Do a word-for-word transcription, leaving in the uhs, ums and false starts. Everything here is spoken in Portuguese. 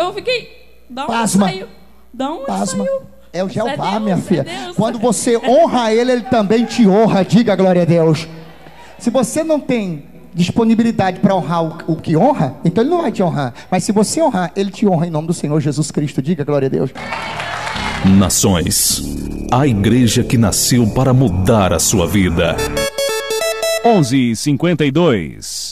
eu fiquei... Da onde Pasma. saiu? Da onde Pasma. saiu? É o Jeová, Isso é Deus, minha filha. é Deus. Quando você honra ele, ele também te honra. Diga glória a Deus. Se você não tem disponibilidade para honrar o, o que honra, então ele não vai te honrar. Mas se você honrar, ele te honra em nome do Senhor Jesus Cristo. Diga glória a Deus. Nações, a igreja que nasceu para mudar a sua vida. onze e cinquenta e dois